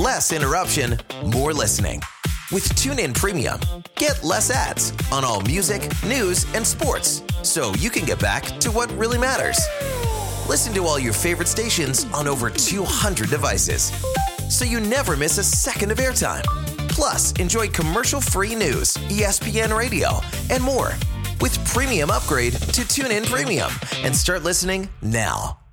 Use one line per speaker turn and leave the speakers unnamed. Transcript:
Less interruption, more listening. With TuneIn Premium, get less ads on all music, news, and sports, so you can get back to what really matters. Listen to all your favorite stations on over 200 devices, so you never miss a second of airtime. Plus, enjoy commercial-free news, ESPN Radio, and more with Premium Upgrade to TuneIn Premium and start listening now.